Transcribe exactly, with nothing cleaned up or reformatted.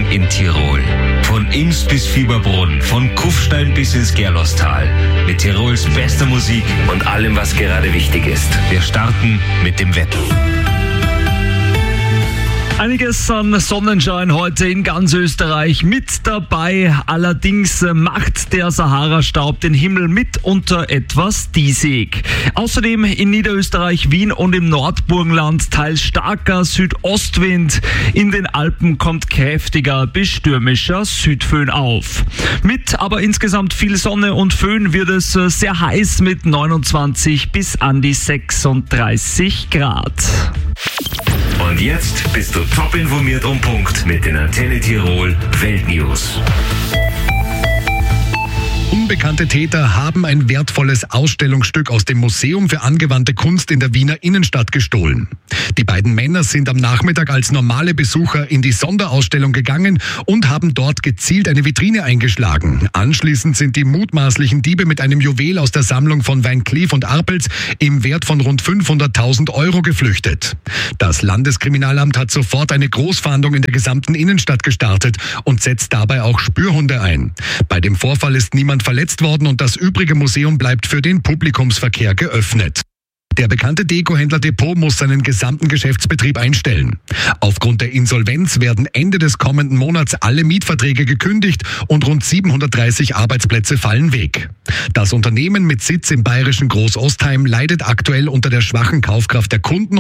in Tirol. Von Ims bis Fieberbrunn, von Kufstein bis ins Gerlostal. Mit Tirols bester Musik und allem, was gerade wichtig ist. Wir starten mit dem Wetter. Einiges an Sonnenschein heute in ganz Österreich mit dabei. Allerdings macht der Sahara-Staub den Himmel mitunter etwas diesig. Außerdem in Niederösterreich, Wien und im Nordburgenland teils starker Südostwind. In den Alpen kommt kräftiger bis stürmischer Südföhn auf. Mit aber insgesamt viel Sonne und Föhn wird es sehr heiß mit neunundzwanzig bis an die sechsunddreißig Grad. Und jetzt bist du top informiert um Punkt mit den Antenne Tirol Weltnews. Unbekannte Täter haben ein wertvolles Ausstellungsstück aus dem Museum für angewandte Kunst in der Wiener Innenstadt gestohlen. Die beiden Männer sind am Nachmittag als normale Besucher in die Sonderausstellung gegangen und haben dort gezielt eine Vitrine eingeschlagen. Anschließend sind die mutmaßlichen Diebe mit einem Juwel aus der Sammlung von Van Cleef und Arpels im Wert von rund fünfhunderttausend Euro geflüchtet. Das Landeskriminalamt hat sofort eine Großfahndung in der gesamten Innenstadt gestartet und setzt dabei auch Spürhunde ein. Bei dem Vorfall ist niemand verletzt worden und das übrige Museum bleibt für den Publikumsverkehr geöffnet. Der bekannte Dekohändler Depot muss seinen gesamten Geschäftsbetrieb einstellen. Aufgrund der Insolvenz werden Ende des kommenden Monats alle Mietverträge gekündigt und rund siebenhundertdreißig Arbeitsplätze fallen weg. Das Unternehmen mit Sitz im bayerischen Großostheim leidet aktuell unter der schwachen Kaufkraft der Kunden